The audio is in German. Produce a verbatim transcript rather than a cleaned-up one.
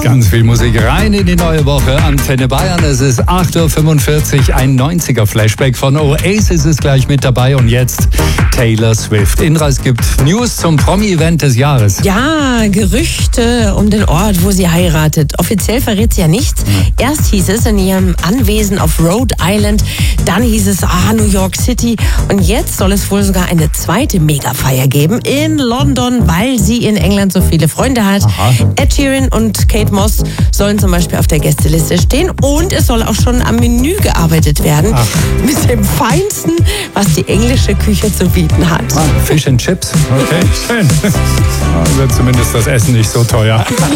Ganz viel Musik rein in die neue Woche. Antenne Bayern, es ist acht Uhr fünfundvierzig. Ein neunziger-Flashback von Oasis ist gleich mit dabei. Und jetzt Taylor Swift. Indra, es gibt News zum Promi-Event des Jahres. Ja, Gerüchte um den Ort, wo sie heiratet. Offiziell verrät sie ja nichts. Erst hieß es in ihrem Anwesen auf Rhode Island. Dann hieß es, ah, New York City. Und jetzt soll es wohl sogar eine zweite Mega-Feier geben in London, weil sie in England so viele Freunde hat. Aha. Ed Sheeran und Kate Moss sollen zum Beispiel auf der Gästeliste stehen. Und es soll auch schon am Menü gearbeitet werden. Ach. Mit dem Feinsten, was die englische Küche zu bieten hat. Ah, Fish and Chips. Okay, schön. Dann wird zumindest das Essen nicht so teuer.